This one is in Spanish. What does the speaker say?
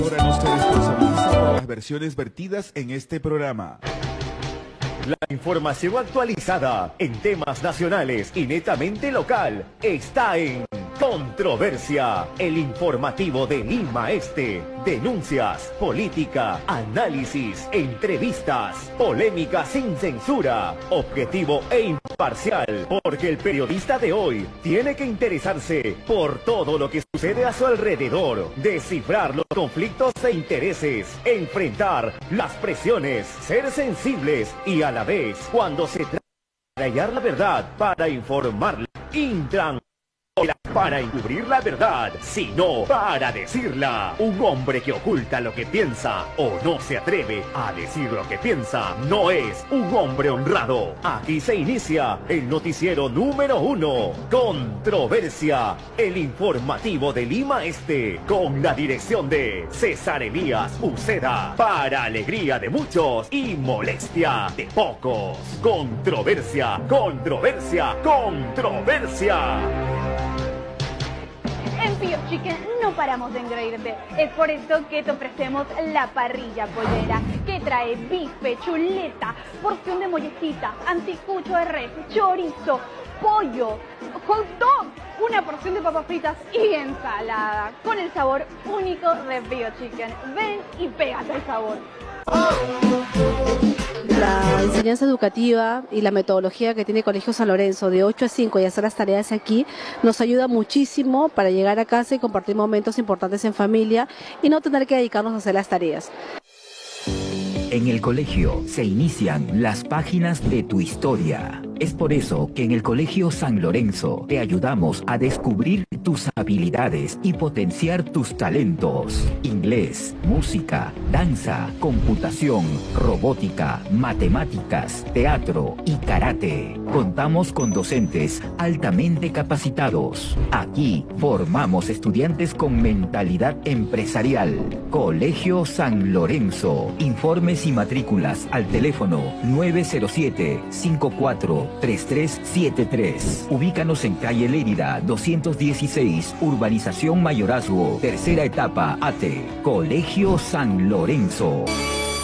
Ahora no se responsabiliza por las versiones vertidas en este programa. La información actualizada en temas nacionales y netamente local está en Controversia, el informativo de Lima Este. Denuncias, política, análisis, entrevistas, polémica sin censura, objetivo e imparcial, porque el periodista de hoy tiene que interesarse por todo lo que sucede a su alrededor, descifrar los conflictos de intereses, enfrentar las presiones, ser sensibles y a la vez, cuando se trata de hallar la verdad para informarla, para encubrir la verdad, sino para decirla. Un hombre que oculta lo que piensa o no se atreve a decir lo que piensa no es un hombre honrado. Aquí se inicia el noticiero número 1, Controversia, el informativo de Lima Este, con la dirección de César Elías Uceda, para alegría de muchos y molestia de pocos. Controversia, controversia, controversia. En Pío Chicken no paramos de engreírte. Es por eso que te ofrecemos la parrilla pollera, que trae bife, chuleta, porción de mollejita, anticucho de res, chorizo, pollo, hot dog, una porción de papas fritas y ensalada, con el sabor único de Pío Chicken. Ven y pégate el sabor. La enseñanza educativa y la metodología que tiene Colegio San Lorenzo de 8 a 5 y hacer las tareas aquí nos ayuda muchísimo para llegar a casa y compartir momentos importantes en familia y no tener que dedicarnos a hacer las tareas. En el colegio se inician las páginas de tu historia. Es por eso que en el Colegio San Lorenzo te ayudamos a descubrir tus habilidades y potenciar tus talentos. Inglés, música, danza, computación, robótica, matemáticas, teatro y karate. Contamos con docentes altamente capacitados. Aquí formamos estudiantes con mentalidad empresarial. Colegio San Lorenzo. Informes y matrículas al teléfono 907-543373. Ubícanos en calle Lérida 216, Urbanización Mayorazgo, tercera etapa ATE. Colegio San Lorenzo.